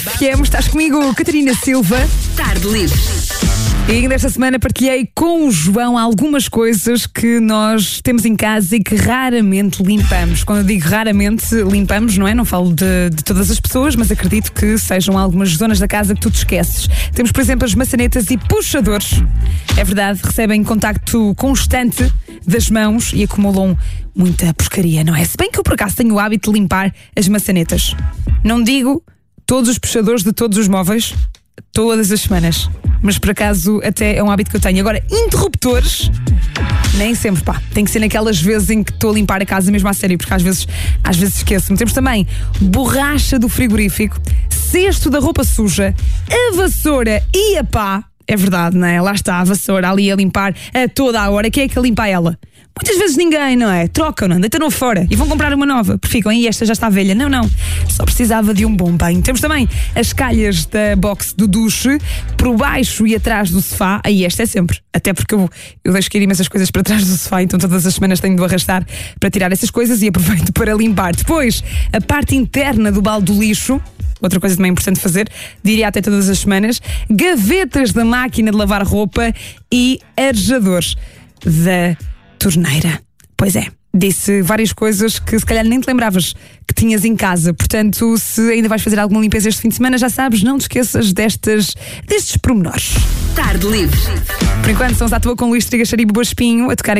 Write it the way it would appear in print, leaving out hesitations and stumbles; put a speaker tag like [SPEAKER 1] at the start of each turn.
[SPEAKER 1] Estás comigo, Catarina Silva.
[SPEAKER 2] Tarde Livre.
[SPEAKER 1] E ainda esta semana partilhei com o João algumas coisas que nós temos em casa e que raramente limpamos. Quando eu digo raramente limpamos, não é? Não falo de todas as pessoas, mas acredito que sejam algumas zonas da casa que tu te esqueces. Temos, por exemplo, as maçanetas e puxadores. É verdade, recebem contacto constante das mãos e acumulam muita porcaria, não é? Se bem que eu por acaso tenho o hábito de limpar as maçanetas. Não digo todos os puxadores de todos os móveis, todas as semanas. Mas por acaso até é um hábito que eu tenho. Agora, interruptores, nem sempre, tem que ser naquelas vezes em que estou a limpar a casa mesmo à sério, porque às vezes esqueço-me. Temos também borracha do frigorífico, cesto da roupa suja, a vassoura e a pá. É verdade, não é? Lá está a vassoura ali a limpar a toda a hora. Quem é que limpa ela? Muitas vezes ninguém, não é? Trocam-na, deitam-na fora e vão comprar uma nova, porque ficam, e esta já está velha. Não, só precisava de um bom banho. Temos também as calhas da box do duche, por baixo e atrás do sofá. Aí esta é sempre, até porque eu deixo cair imensas coisas para trás do sofá, então todas as semanas tenho de arrastar para tirar essas coisas e aproveito para limpar. Depois, a parte interna do balde do lixo. Outra coisa também importante fazer, diria até todas as semanas, gavetas da máquina de lavar roupa e arejadores da torneira. Pois é, disse várias coisas que se calhar nem te lembravas que tinhas em casa. Portanto, se ainda vais fazer alguma limpeza este fim de semana, já sabes, não te esqueças destes pormenores.
[SPEAKER 2] Tarde Livre.
[SPEAKER 1] Por enquanto, são à toa com Luís Trigas, Xaribe, Boa Espinho, a tocar